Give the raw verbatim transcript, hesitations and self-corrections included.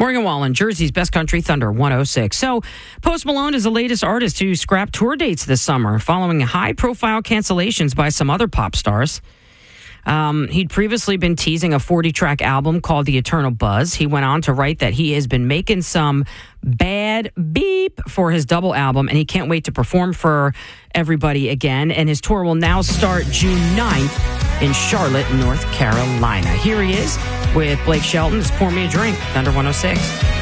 Morgan Wallen, Jersey's Best Country Thunder one oh six. So, Post Malone is the latest artist to scrap tour dates this summer following high-profile cancellations by some other pop stars. Um, he'd previously been teasing a forty-track album called The Eternal Buzz. He went on to write that he has been making some bad beep for his double album, and he can't wait to perform for everybody again. And his tour will now start June ninth in Charlotte, North Carolina. Here he is with Blake Shelton. Just pour me a drink. Thunder one oh six.